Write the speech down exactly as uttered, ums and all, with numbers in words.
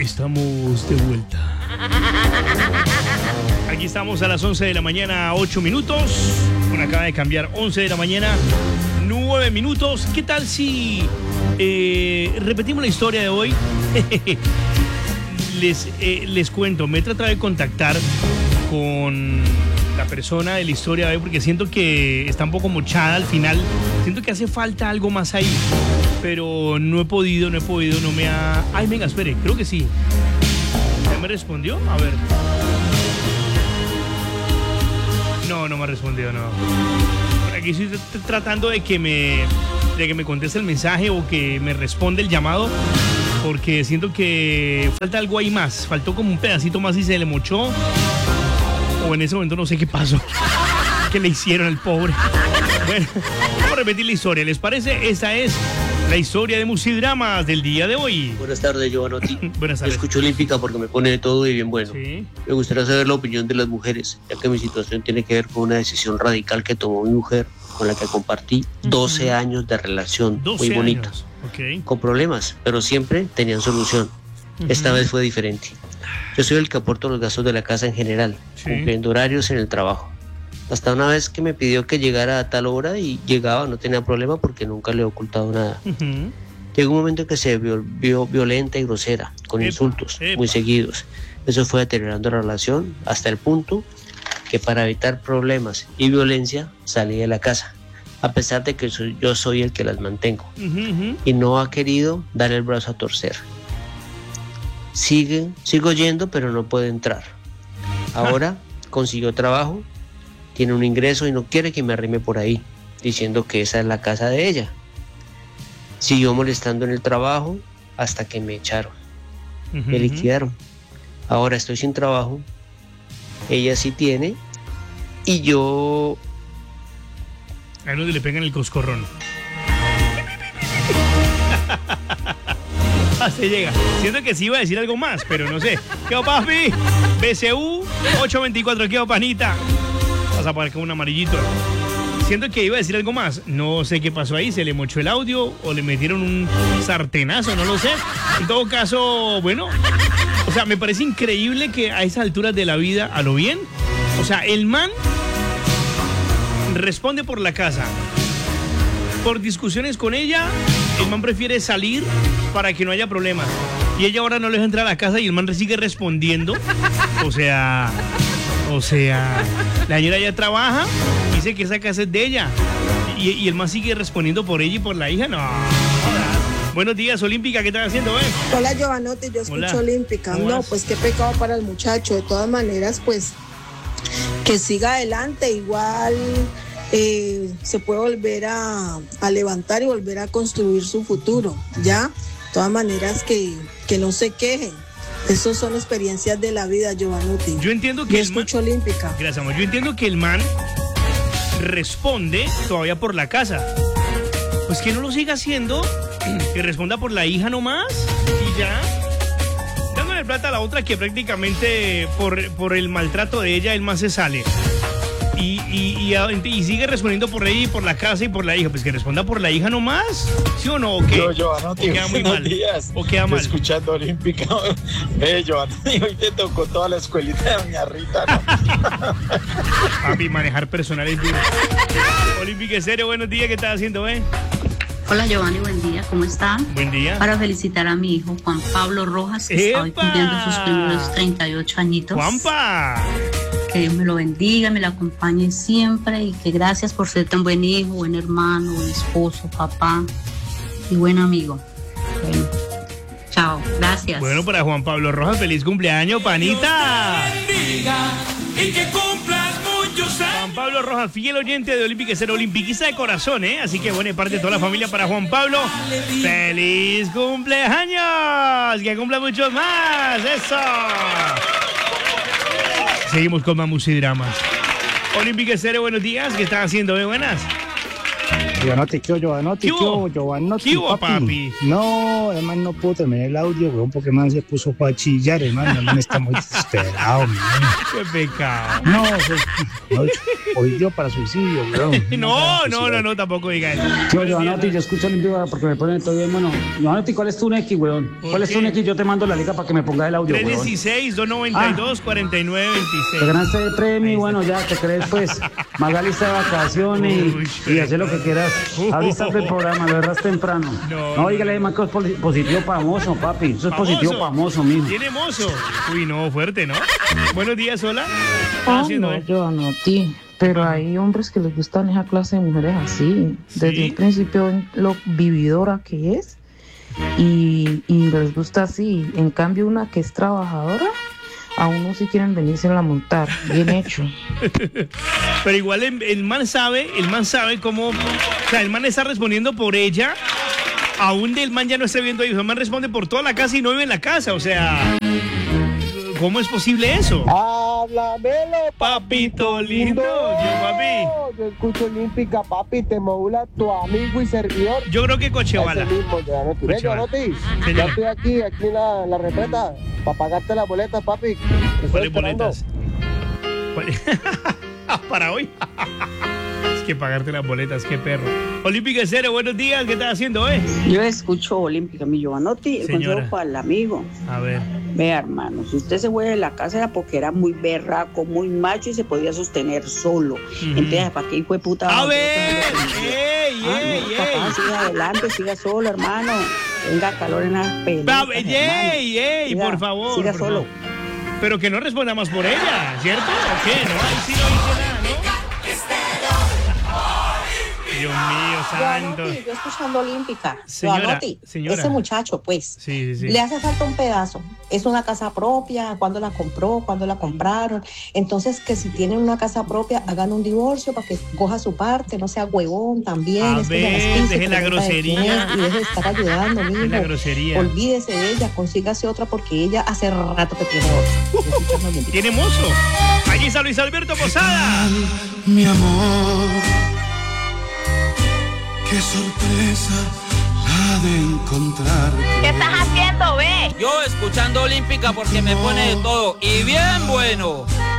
Estamos de vuelta. Aquí estamos a las once de la mañana, ocho minutos. Bueno, acaba de cambiar, once de la mañana, nueve minutos. ¿Qué tal si eh, repetimos la historia de hoy? les, eh, les cuento, me he tratado de contactar con la persona de la historia de hoy porque siento que está un poco mochada al final. Siento que hace falta algo más ahí, pero no he podido, no he podido, no me ha... Ay, venga, espere, creo que sí. ¿Ya me respondió? A ver. No, no me ha respondido, no. Por aquí estoy tratando de que me, de que me conteste el mensaje o que me responda el llamado, porque siento que falta algo ahí más. Faltó como un pedacito más y se le mochó. O en ese momento no sé qué pasó. ¿Qué le hicieron al pobre? Bueno, vamos a repetir la historia. ¿Les parece? Esta es la historia de Musidramas del día de hoy. Buenas tardes, Giovanotti. Buenas tardes. Yo escucho Olímpica porque me pone de todo y bien bueno. Sí. Me gustaría saber la opinión de las mujeres, ya que mi situación tiene que ver con una decisión radical que tomó mi mujer, con la que compartí doce años de relación muy bonita. Años. Okay. Con problemas, pero siempre tenían solución. Uh-huh. Esta vez fue diferente. Yo soy el que aporto los gastos de la casa en general, sí, cumpliendo horarios en el trabajo. Hasta una vez que me pidió que llegara a tal hora y llegaba, no tenía problema porque nunca le he ocultado nada. Uh-huh. Llegó un momento en que se volvió violenta y grosera, con epa, insultos epa. muy seguidos. Eso fue deteriorando la relación hasta el punto que para evitar problemas y violencia salí de la casa, a pesar de que soy, yo soy el que las mantengo. Uh-huh. Y no ha querido dar el brazo a torcer. Sigue, sigo yendo, pero no puede entrar. Ahora consiguió trabajo, tiene un ingreso y no quiere que me arrime por ahí, diciendo que esa es la casa de ella. Siguió molestando en el trabajo hasta que me echaron. Uh-huh. Me liquidaron. Ahora estoy sin trabajo. Ella sí tiene. Y yo... A uno le pegan el coscorrón. Hasta llega. Siento que sí iba a decir algo más, pero no sé. ¿Qué va, papi? B C U ocho veinticuatro, ¿qué va, panita? Vas a pagar con un amarillito. Siento que iba a decir algo más. No sé qué pasó ahí. Se le mochó el audio o le metieron un sartenazo, no lo sé. En todo caso, bueno. O sea, me parece increíble que a esas alturas de la vida, a lo bien. O sea, el man responde por la casa. Por discusiones con ella, el man prefiere salir para que no haya problemas. Y ella ahora no le deja entrar a la casa y el man sigue respondiendo. O sea, o sea, la señora ya trabaja, dice que esa casa es de ella. Y, y el man sigue respondiendo por ella y por la hija. No. Buenos días, Olímpica, ¿qué estás haciendo, eh? Hola, Giovanotti, yo escucho Hola. Olímpica. No, pues qué pecado para el muchacho. De todas maneras, pues, que siga adelante. Igual... Eh, se puede volver a, a levantar y volver a construir su futuro, ¿ya? De todas maneras que, que no se quejen. Esas son experiencias de la vida, Giovanotti. Yo entiendo que Yo el escucho man, Olímpica. Gracias, amor. Yo entiendo que el man responde todavía por la casa. Pues que no lo siga haciendo, que responda por la hija nomás y ya. Dándole plata a la otra que prácticamente por, por el maltrato de ella el man se sale. Y, y, y, y sigue respondiendo por ella y por la casa y por la hija. Pues que responda por la hija nomás. ¿Sí o no? ¿O qué? Yo, Giovanotti, ¿O queda muy mal? Días. ¿O queda mal? Escuchando Olímpica. Eh, Giovanotti, hoy te tocó toda la escuelita de doña Rita, ¿no? Papi, manejar personal es duro. Olímpica, en serio, buenos días. ¿Qué estás haciendo, eh? Hola, Giovanni, buen día. ¿Cómo están? Buen día. Para felicitar a mi hijo, Juan Pablo Rojas, que está hoy cumpliendo sus primeros treinta y ocho añitos. ¡Juanpa! Que Dios me lo bendiga, me lo acompañe siempre y que gracias por ser tan buen hijo, buen hermano, buen esposo, papá y buen amigo. Bueno, chao, gracias. Bueno, para Juan Pablo Rojas, feliz cumpleaños, panita. Y que cumplas muchos años. Juan Pablo Rojas, fiel oyente de Olímpica, ser olimpiquista de corazón, ¿eh? Así que bueno, de parte de toda la familia para Juan Pablo, feliz cumpleaños, que cumpla muchos más, eso. Seguimos con más Musidramas. Olímpica Estéreo, buenos días. ¿Qué están haciendo? ¿Eh? Buenas. Giovanotti, ¿qué hubo, Giovanotti? ¿Qué hubo, Giovanotti, ¿Qué hubo, papi? papi? No, hermano, no puedo terminar el audio, weón, porque man se puso a chillar, hermano. Man está muy desesperado, man. Qué pecado. No, eso, no, hoy dio para suicidio, weón. No, no, no, no, tampoco diga eso. Yo, Giovanotti, yo escucho limpio porque me ponen todo bien, mano. Giovanotti, ¿cuál es tu N X, weón? ¿Cuál es tu N X? Yo te mando la liga para que me pongas el audio, tres weón. dieciséis, dos noventa y dos, cuarenta y nueve veintiséis. Te ganaste el premio y bueno, ya te crees, pues, más la lista de vacaciones y, Uy, y hacer lo que quieras. Ahorita el programa, lo agarras temprano. No, No, dígale más que es poli- positivo para mozo, papi. Eso es positivo para mozo, mijo. Tiene mozo. Uy, no, fuerte, ¿no? Buenos días, hola. ¿Qué estás Ah, haciendo, no, eh? yo no, ti. Pero hay hombres que les gustan esa clase de mujeres así. Desde ¿Sí? un principio ven lo vividora que es y, y les gusta así. En cambio, una que es trabajadora, a uno sí quieren venirse a montar. Bien hecho. Pero igual el, el man sabe, el man sabe cómo. O sea, el man está respondiendo por ella. Aún del man ya no está viendo ahí. El man responde por toda la casa y no vive en la casa. O sea, ¿cómo es posible eso? Háblamelo, Papito lindo. Yo, papi. Yo escucho Olímpica, papi, te modula tu amigo y servidor. Yo creo que Cochebala. Ese mismo, Giovanotti. Ve, Cochebala. Giovanotti, Señor. ya estoy aquí, aquí en la, en la repreta, para pagarte las boletas, papi. Te estoy ¿Cuáles esperando. boletas? ¿Cuáles? Para hoy. Es que pagarte las boletas, qué perro. Olímpica Cero, buenos días. ¿Qué estás haciendo, eh? Yo escucho Olímpica, mi Giovanotti, el Señora. consejo para el amigo. A ver. Vea, hermano, si usted se fue de la casa era porque era muy berraco, muy macho y se podía sostener solo. Entonces, ¿para qué fue puta? A ver, ey, Ah, ey, no, papá, ey. siga adelante, siga solo, hermano. Tenga calor en las pelotas, Va, ey, hermano. ey, ey, Siga- por favor. Siga por solo. favor. Pero que no responda más por ella, ¿cierto? ¿O qué? No, ahí sí no dice nada, ¿no? Dios mío, santo. Giovanotti, yo escuchando Olímpica. Señora, Giovanotti, señora. ese muchacho, pues, Sí, sí, sí. le hace falta un pedazo. Es una casa propia, cuándo la compró, cuándo la compraron. Entonces, que si tienen una casa propia, hagan un divorcio para que coja su parte, no sea huevón también. A es que se las ver, pise, deje que la pregunta de quién grosería. es, y deje de estar ayudando, mijo. la grosería. Olvídese de ella, consígase otra porque ella hace rato que tiene otra. Yo escuchando Olímpica. Tiene mozo. Allí está Luis Alberto Posada. Mi amor, qué sorpresa la de encontrar. ¿Qué estás haciendo, ve? Yo escuchando Olímpica porque me pone de todo y bien bueno.